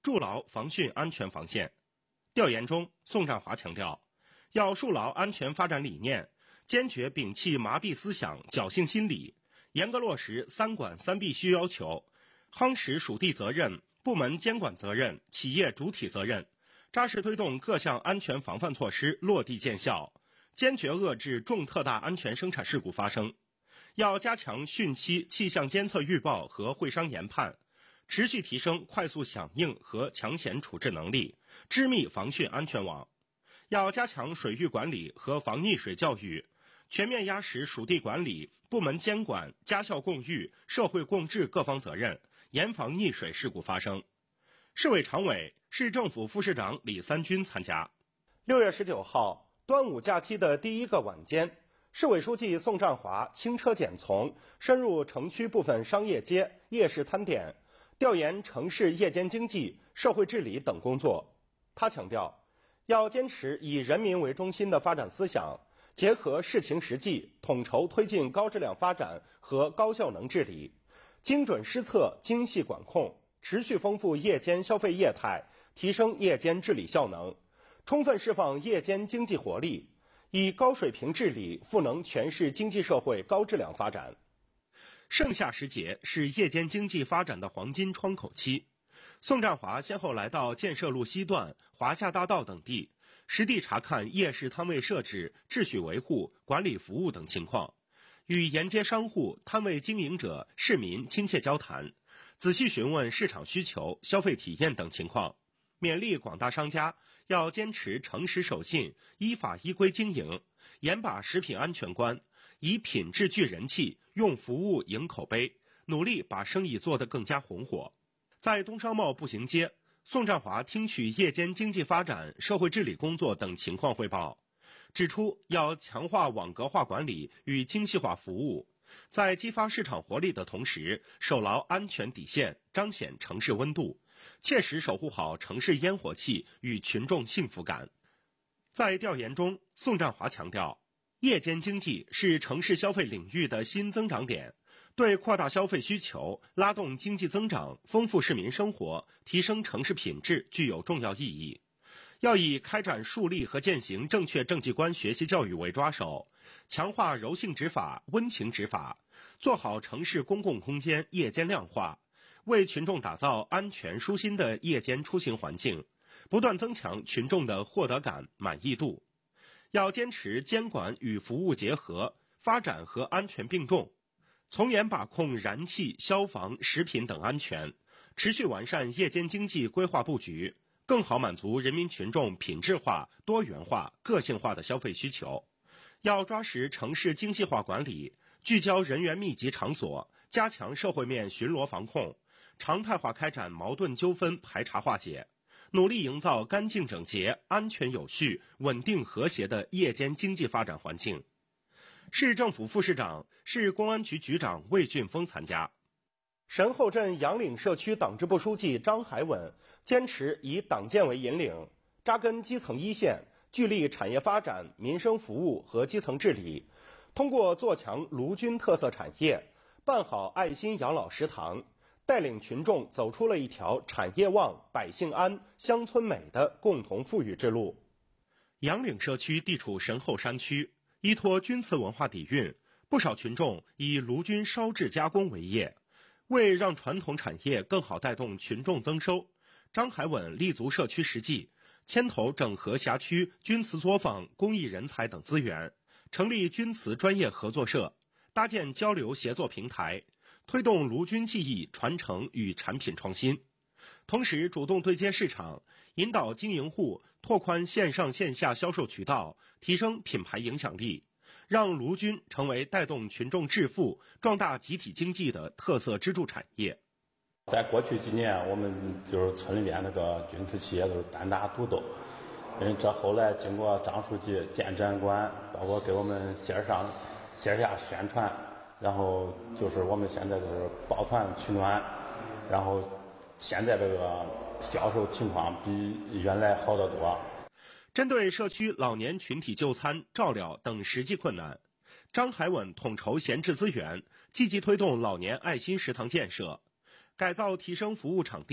筑牢防汛安全防线。调研中，宋占华强调，要树牢安全发展理念，坚决摒弃麻痹思想、侥幸心理，严格落实3管3必须要求，夯实属地责任、部门监管责任、企业主体责任，扎实推动各项安全防范措施落地见效，坚决遏制重特大安全生产事故发生。要加强汛期气象监测预报和会商研判，持续提升快速响应和抢险处置能力，织密防汛安全网。要加强水域管理和防溺水教育，全面压实属地管理、部门监管、家校共育、社会共治各方责任，严防溺水事故发生。市委常委、市政府副市长李三军参加。6月19号，端午假期的第一个晚间，市委书记宋占华轻车简从，深入城区部分商业街、夜市摊点，调研城市夜间经济、社会治理等工作。他强调，要坚持以人民为中心的发展思想，结合事情实际，统筹推进高质量发展和高效能治理，精准施策、精细管控，持续丰富夜间消费业态，提升夜间治理效能，充分释放夜间经济活力，以高水平治理赋能全市经济社会高质量发展。盛夏时节是夜间经济发展的黄金窗口期，宋占华先后来到建设路西段、华夏大道等地，实地查看夜市摊位设置、秩序维护、管理服务等情况，与沿街商户、摊位经营者、市民亲切交谈，仔细询问市场需求、消费体验等情况，勉励广大商家要坚持诚实守信、依法依规经营，严把食品安全关，以品质聚人气，用服务赢口碑，努力把生意做得更加红火。在东商贸步行街，宋占华听取夜间经济发展、社会治理工作等情况汇报，指出要强化网格化管理与精细化服务，在激发市场活力的同时，守牢安全底线，彰显城市温度，切实守护好城市烟火气与群众幸福感。在调研中，宋占华强调，夜间经济是城市消费领域的新增长点，对扩大消费需求、拉动经济增长、丰富市民生活、提升城市品质具有重要意义。要以开展树立和践行正确政绩观学习教育为抓手，强化柔性执法、温情执法，做好城市公共空间夜间亮化，为群众打造安全舒心的夜间出行环境，不断增强群众的获得感、满意度。要坚持监管与服务结合，发展和安全并重，从严把控燃气、消防、食品等安全，持续完善夜间经济规划布局，更好满足人民群众品质化、多元化、个性化的消费需求。要抓实城市精细化管理，聚焦人员密集场所，加强社会面巡逻防控，常态化开展矛盾纠纷排查化解，努力营造干净整洁、安全有序、稳定和谐的夜间经济发展环境。市政府副市长、市公安局局长魏俊峰参加。神后镇杨岭社区党支部书记张海稳坚持以党建为引领，扎根基层一线，聚力产业发展、民生服务和基层治理，通过做强卢军特色产业，办好爱心养老食堂，带领群众走出了一条产业旺、百姓安、乡村美的共同富裕之路。杨岭社区地处神后山区，依托钧瓷文化底蕴，不少群众以卢军烧制加工为业。为让传统产业更好带动群众增收，张海稳立足社区实际，牵头整合辖区钧瓷作坊、工艺人才等资源，成立钧瓷专业合作社，搭建交流协作平台，推动卢军技艺传承与产品创新。同时主动对接市场，引导经营户拓宽线上线下销售渠道，提升品牌影响力，让卢军成为带动群众致富、壮大集体经济的特色支柱产业。 在过去几年，我们就是村里面那个钧瓷企业都是单打独斗，这后来经过张书记见展馆，包括给我们线下宣传，然后就是我们现在就是抱团取暖，然后现在这个销售情况比原来好得多。 针对社区老年群体就餐、照料等实际困难，张海稳统筹闲置资源，积极推动老年爱心食堂建设，改造提升服务场地，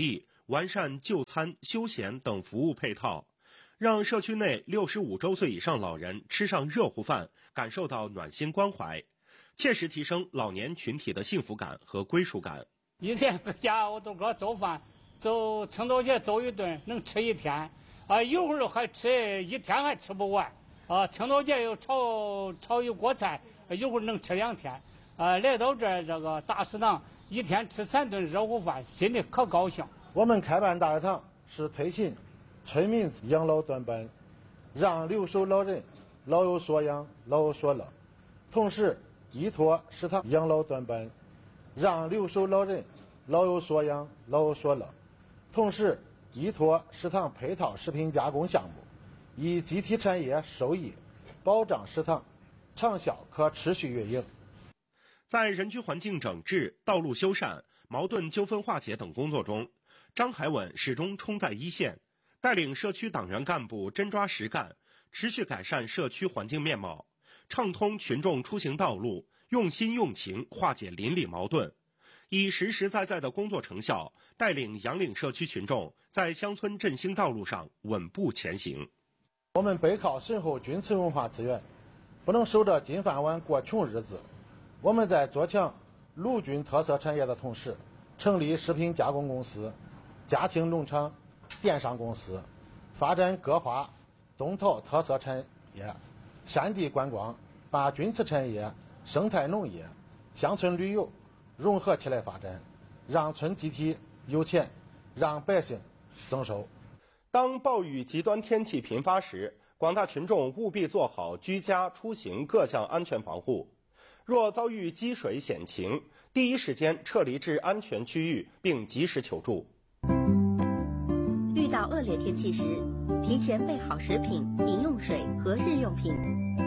完善就餐、休闲等服务配套，让社区内65周岁以上老人吃上热乎饭，感受到暖心关怀，切实提升老年群体的幸福感和归属感。 以前搁家我都给做饭，就清早节做一顿能吃一天，有会儿还吃一天还吃不完，清早节又炒一锅菜，有会儿能吃2天。来到这个大食堂，一天吃3顿热乎饭，心里可高兴。 我们开办大食堂是推行村民养老断本，让留守老人老有所养、老有所乐，同时依托食堂养老断本，让留守老人老有所养、老有所乐，同时依托食堂配套食品加工项目，以集体产业收益保障食堂长效可持续运营。 在人居环境整治、道路修缮、矛盾纠纷化解等工作中，张海稳始终冲在一线，带领社区党员干部真抓实干，持续改善社区环境面貌，畅通群众出行道路，用心用情化解邻里矛盾，以实实在在的工作成效，带领杨岭社区群众在乡村振兴道路上稳步前行。 我们背靠深厚军村文化资源，不能守着金饭碗过穷日子。我们在做强陆军特色产业的同时，成立食品加工公司、家庭农场、电商公司，发展各花东头特色产业、山地观光，把军事产业、生态农业、乡村旅游融合起来发展，让村集体有钱，让百姓增收。 当暴雨极端天气频发时，广大群众务必做好居家出行各项安全防护。若遭遇积水险情，第一时间撤离至安全区域，并及时求助。 遇到恶劣天气时，提前备好食品、饮用水和日用品，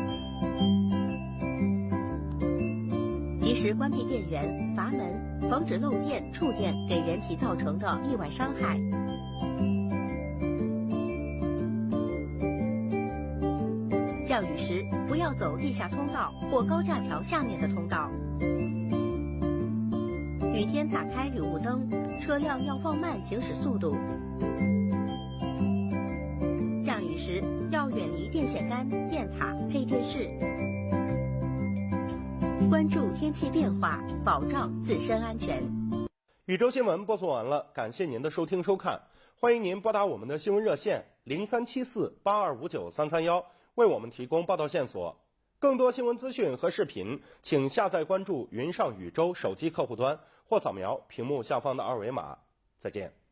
及时关闭电源、阀门，防止漏电、触电给人体造成的意外伤害。降雨时，不要走地下通道或高架桥下面的通道。雨天打开雨雾灯，车辆要放慢行驶速度。降雨时要远离电线杆、电塔、配电室。关注天气变化，保障自身安全。 禹州新闻播送完了，感谢您的收听收看，欢迎您拨打我们的新闻热线03748259-331。为我们提供报道线索。更多新闻资讯和视频，请下载关注云上禹州手机客户端或扫描屏幕下方的2维码。再见。